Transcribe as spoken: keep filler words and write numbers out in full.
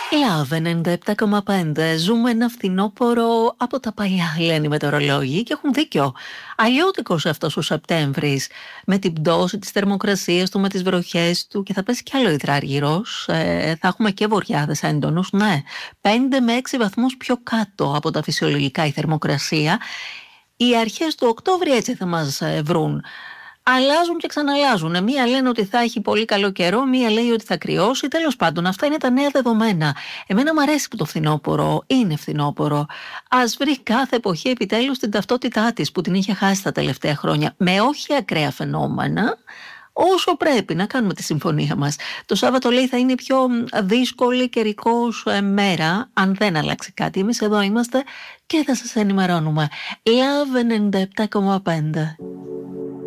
Λαβ ενενήντα επτά κόμμα πέντε. Ζούμε ένα φθινόπωρο από τα παλιά, λένε οι μετεωρολόγοι, και έχουν δίκιο. Αλλιώτικος αυτός ο Σεπτέμβρης, με την πτώση της θερμοκρασίας του, με τις βροχές του, και θα πέσει κι άλλο υδραργυρός. Ε, θα έχουμε και βοριάδες έντονους, ναι. πέντε με έξι βαθμούς πιο κάτω από τα φυσιολογικά η θερμοκρασία. Οι αρχές του Οκτώβρη έτσι θα μας βρουν. Αλλάζουν και ξαναλλάζουν. Μία λένε ότι θα έχει πολύ καλό καιρό, μία λέει ότι θα κρυώσει. Τέλος πάντων, αυτά είναι τα νέα δεδομένα. Εμένα μου αρέσει που το φθινόπωρο είναι φθινόπωρο. Ας βρει κάθε εποχή επιτέλους την ταυτότητά της που την είχε χάσει τα τελευταία χρόνια. Με όχι ακραία φαινόμενα, όσο πρέπει να κάνουμε τη συμφωνία μας. Το Σάββατο, λέει, θα είναι η πιο δύσκολη καιρικός μέρα, αν δεν αλλάξει κάτι. Εμείς εδώ είμαστε και θα σας ενημερώνουμε. Λαβ ενενήντα επτά κόμμα πέντε.